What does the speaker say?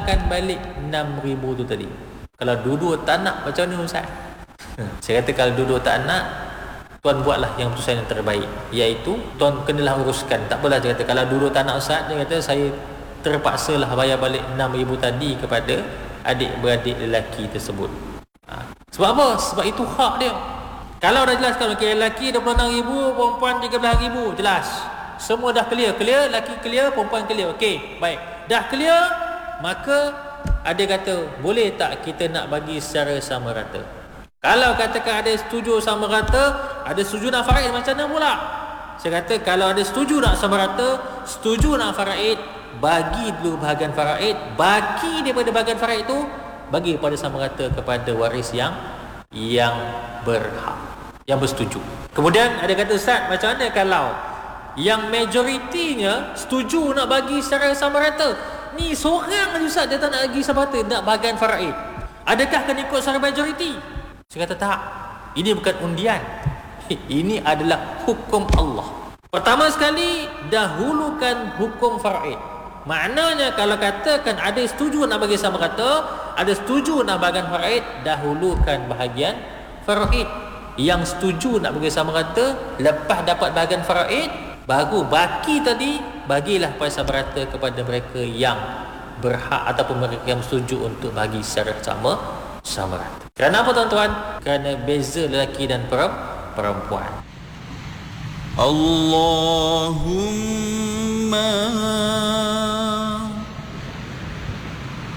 pulangkan balik 6,000 tu tadi. Kalau dua-dua tak nak, macam mana Ustaz? Saya kata kalau dua-dua tak nak, tuan buatlah yang keputusan yang terbaik, iaitu tuan kenalah uruskan. Tak apalah, dia kata kalau dua-dua tak nak Ustaz, dia kata saya terpaksalah bayar balik 6,000 tadi kepada adik-beradik lelaki tersebut. Sebab apa? Sebab itu hak dia. Kalau dah jelaskan, okey, lelaki 26,000, perempuan 13,000, jelas. Semua dah clear, lelaki clear, perempuan clear. Okey, baik. Dah clear, maka ada kata, boleh tak kita nak bagi secara sama rata? Kalau katakan ada setuju sama rata, ada setuju nak faraid, macam mana pula? Saya kata kalau ada setuju nak sama rata, setuju nak faraid, bagi dulu bahagian faraid, baki daripada bahagian faraid itu bagi pada sama rata kepada waris yang berhak, yang bersetuju. Kemudian ada kata, Ustaz, macam mana kalau yang majoritinya setuju nak bagi secara sama rata? Ni seorang je Ustaz, dia tak nak bagi sama rata, nak bahagian faraid. Adakah kena ikut secara majoriti? Saya kata tak. Ini bukan undian. Ini adalah hukum Allah. Pertama sekali, dahulukan hukum faraid. Maknanya kalau katakan ada setuju nak bagi sama rata, ada setuju nak bahagian faraid, dahulukan bahagian faraid. Yang setuju nak bagi sama rata, lepas dapat bahagian faraid, baru baki tadi bagilah pada sama rata kepada mereka yang berhak ataupun mereka yang setuju untuk bagi secara sama rata. Kerana apa tuan-tuan? Kerana beza lelaki dan perempuan. Allahumma